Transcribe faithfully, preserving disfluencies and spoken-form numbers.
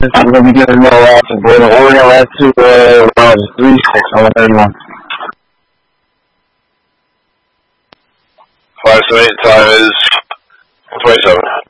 I'm going to be getting more losses, but the Oregon last two uh, rounds is three six on thirty-one. Five seven eight time is twenty-seven.